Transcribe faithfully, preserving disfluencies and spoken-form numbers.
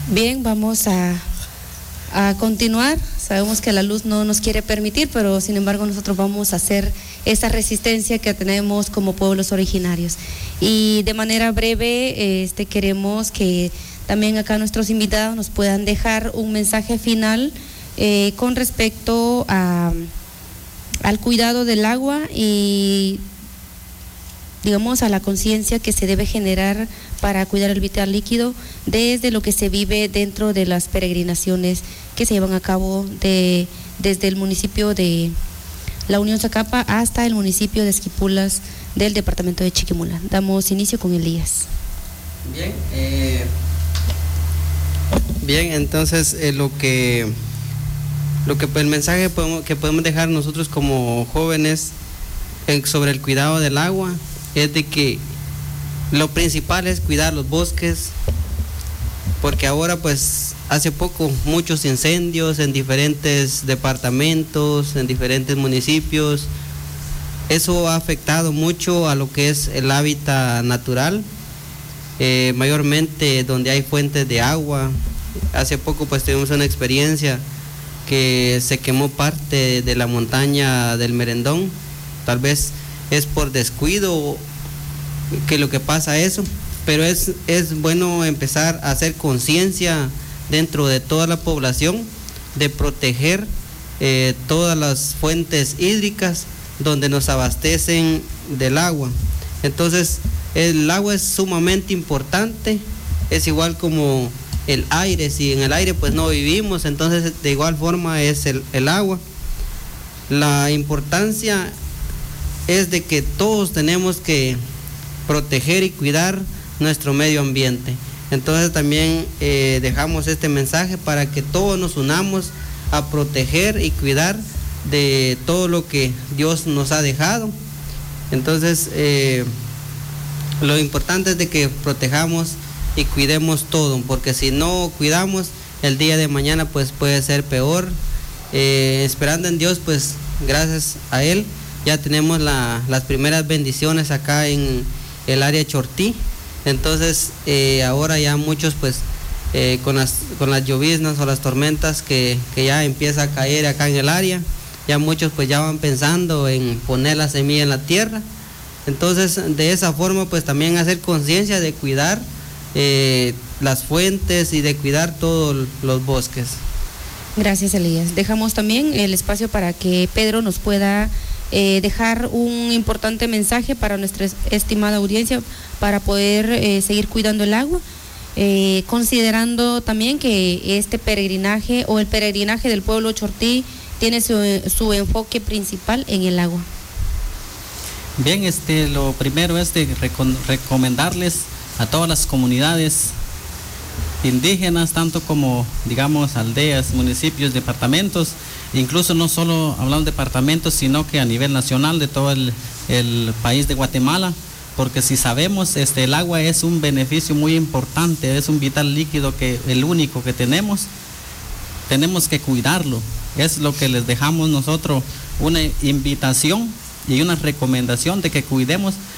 Bien, vamos a, a continuar. Sabemos que la luz no nos quiere permitir, pero sin embargo nosotros vamos a hacer esa resistencia que tenemos como pueblos originarios. Y de manera breve, este, queremos que también acá nuestros invitados nos puedan dejar un mensaje final eh, con respecto a, al cuidado del agua y, digamos, a la conciencia que se debe generar para cuidar el vital líquido desde lo que se vive dentro de las peregrinaciones que se llevan a cabo de, desde el municipio de La Unión Zacapa hasta el municipio de Esquipulas del departamento de Chiquimula. Damos inicio con Elías. Bien, eh, bien, entonces eh, lo que lo que pues, el mensaje podemos, que podemos dejar nosotros como jóvenes eh, sobre el cuidado del agua es de que lo principal es cuidar los bosques, porque ahora pues hace poco muchos incendios en diferentes departamentos, en diferentes municipios. Eso ha afectado mucho a lo que es el hábitat natural, eh, mayormente donde hay fuentes de agua. Hace poco pues tuvimos una experiencia que se quemó parte de la montaña del Merendón. Tal vez es por descuido que lo que pasa eso, pero es, es bueno empezar a hacer conciencia dentro de toda la población de proteger eh, todas las fuentes hídricas donde nos abastecen del agua. Entonces el agua es sumamente importante, es igual como el aire. Si en el aire pues no vivimos, entonces de igual forma es el, el agua. La importancia es de que todos tenemos que proteger y cuidar nuestro medio ambiente. Entonces también eh, dejamos este mensaje para que todos nos unamos a proteger y cuidar de todo lo que Dios nos ha dejado. Entonces eh, lo importante es de que protejamos y cuidemos todo, porque si no cuidamos, el día de mañana pues puede ser peor. Eh, esperando en Dios, pues gracias a Él ya tenemos la, las primeras bendiciones acá en el área Chortí. Entonces eh, ahora ya muchos pues eh, con las con las lloviznas o las tormentas que, que ya empieza a caer acá en el área, ya muchos pues ya van pensando en poner la semilla en la tierra. Entonces de esa forma pues también hacer conciencia de cuidar eh, las fuentes y de cuidar todos los bosques. Gracias, Elías. Dejamos también el espacio para que Pedro nos pueda Eh, dejar un importante mensaje para nuestra estimada audiencia para poder eh, seguir cuidando el agua, eh, considerando también que este peregrinaje o el peregrinaje del pueblo Chortí tiene su, su enfoque principal en el agua. Bien, este, lo primero es de recom- recomendarles a todas las comunidades indígenas, tanto como, digamos, aldeas, municipios, departamentos, incluso no solo hablando de departamentos, sino que a nivel nacional de todo el, el país de Guatemala, porque si sabemos, este, el agua es un beneficio muy importante, es un vital líquido, que el único que tenemos, tenemos que cuidarlo. Es lo que les dejamos nosotros, una invitación y una recomendación de que cuidemos